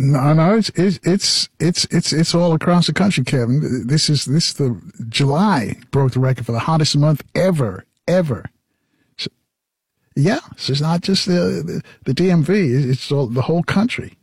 No, it's all across the country, Kevin. The July broke the record for the hottest month ever. So, yeah, so it's not just the DMV; it's all, the whole country.